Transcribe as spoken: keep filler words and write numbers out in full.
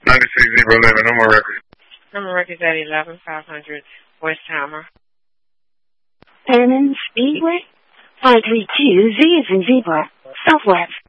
ninety-six zero eleven, no more record. Number records at eleven five hundred Westheimer. Fairman Speedway, five three two Z is in zebra, southwest.